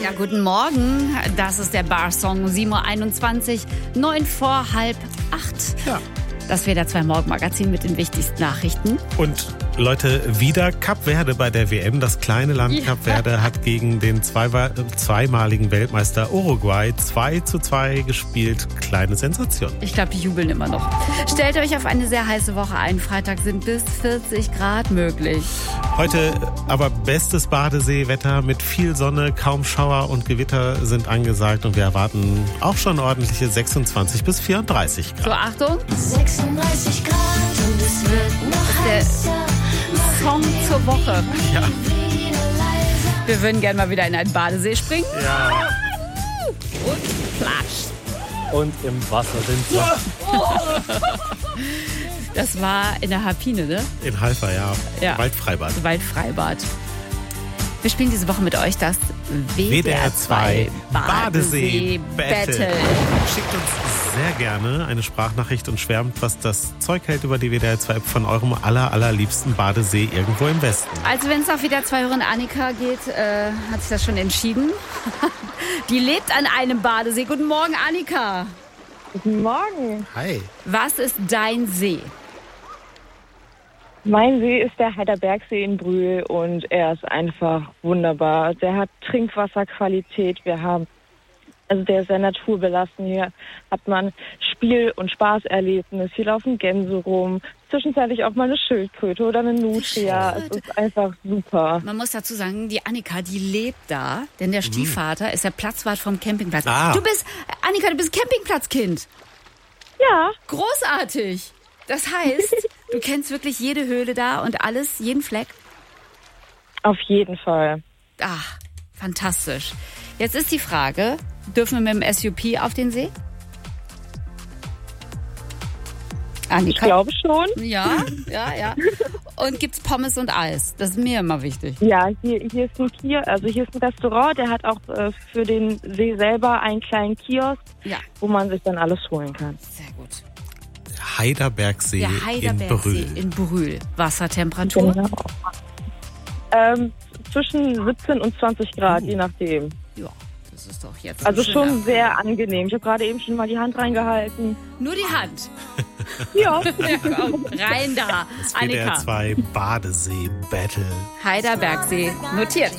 Ja, guten Morgen. Das ist der Bar-Song 7.21 Uhr, 9 vor halb 8. Ja. Das WDR 2 Morgenmagazin mit den wichtigsten Nachrichten. Und Leute, wieder Kap Verde bei der WM. Das kleine Land Kap Verde hat gegen den zweimaligen Weltmeister Uruguay 2:2 gespielt. Kleine Sensation. Ich glaube, die jubeln immer noch. Stellt euch auf eine sehr heiße Woche ein. Freitag sind bis 40 Grad möglich. Heute aber bestes Badeseewetter mit viel Sonne, kaum Schauer und Gewitter sind angesagt. Und wir erwarten auch schon ordentliche 26 bis 34 Grad. So, Achtung. 36 Grad und es wird noch Der heißer. Song zur Woche. Ja. Wir würden gerne mal wieder in einen Badesee springen. Ja. Und platsch. Und im Wasser sind wir. Das war in der Harpine, ne? In Halver, ja. Ja. Waldfreibad. Waldfreibad. Wir spielen diese Woche mit euch das WDR 2 Badesee Badesee-Battle. Battle. Schickt uns sehr gerne eine Sprachnachricht und schwärmt, was das Zeug hält über die WDR 2 App von eurem allerliebsten Badesee irgendwo im Westen. Also wenn es auf WDR 2 Hörerin Annika geht, hat sich das schon entschieden. Die lebt an einem Badesee. Guten Morgen, Annika. Guten Morgen. Hi. Was ist dein See? Mein See ist der Heiderbergsee in Brühl und er ist einfach wunderbar. Der hat Trinkwasserqualität. Der ist sehr naturbelassen. Hier hat man Spiel- und Spaßerlebnis. Hier laufen Gänse rum. Zwischenzeitlich auch mal eine Schildkröte oder eine Nutria. Es ist einfach super. Man muss dazu sagen, die Annika, die lebt da, denn der Stiefvater ist der Platzwart vom Campingplatz. Ah. Annika, du bist Campingplatzkind. Ja, Großartig. Das heißt, du kennst wirklich jede Höhle da und alles, jeden Fleck? auf jeden Fall. Ach, fantastisch. Jetzt ist die Frage, dürfen wir mit dem SUP auf den See? Annika? Ich glaube schon. Ja. Und gibt's Pommes und Eis? Das ist mir immer wichtig. Ja, hier ist hier ist ein Restaurant, der hat auch für den See selber einen kleinen Kiosk, Ja, wo man sich dann alles holen kann. sehr gut. Heiderbergsee, Der Heiderbergsee in Brühl. in Brühl. Wassertemperatur? Genau. Zwischen 17 und 20 Grad, je nachdem. Ja, das ist doch jetzt Also ein schöner- schon sehr angenehm. Ich habe gerade eben schon mal die Hand reingehalten. Nur die Hand. Ja. Ja, komm, rein da. Das WDR Annika. 2 Badesee Battle. Heiderbergsee. Notiert.